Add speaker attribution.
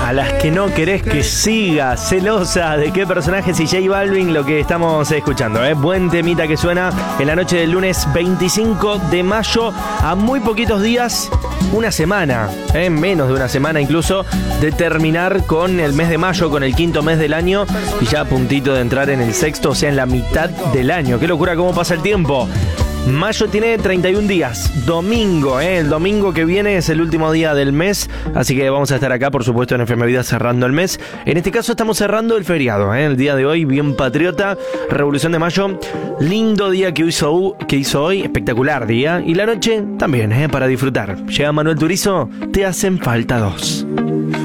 Speaker 1: a las que no querés que siga, celosa de qué personaje, si J Balvin, lo que estamos escuchando, buen temita que suena en la noche del lunes 25 de mayo, a muy poquitos días, una semana, menos de una semana incluso, de terminar con el mes de mayo, con el quinto mes del año, y ya a puntito de entrar en el sexto, o sea, en la mitad del año. Qué locura cómo pasa el tiempo. Mayo tiene 31 días, domingo, el domingo que viene es el último día del mes, así que vamos a estar acá, por supuesto, en FM Vida cerrando el mes. En este caso estamos cerrando el feriado, el día de hoy, bien patriota, Revolución de Mayo, lindo día que hizo hoy, espectacular día, y la noche también, para disfrutar. Llega Manuel Turizo, te hacen falta dos.